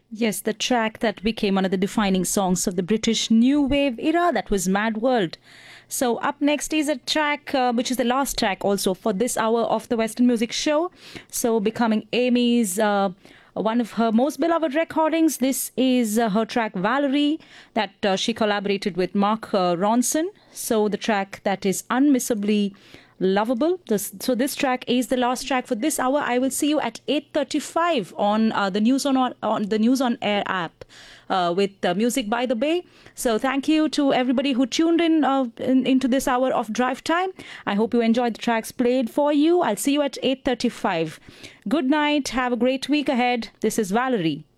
Yes, the track that became one of the defining songs of the British New Wave era, that was Mad World. So, up next is a track which is the last track also for this hour of the Western Music Show. So, becoming Amy's one of her most beloved recordings. This is her track Valerie that she collaborated with Mark Ronson. So, the track that is unmissably lovable. So this track is the last track for this hour. I will see you at 8:35 on the News on Air app with Music by the Bay. So thank you to everybody who tuned into this hour of drive time. I hope you enjoyed the tracks played for you. I'll see you at 8:35. Good night. Have a great week ahead. This is Valerie.